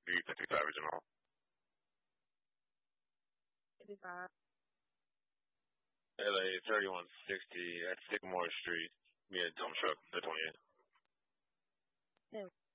355 original. 55. LA 3160 at Sycamore Street. Me a dump truck, the 28. Yeah.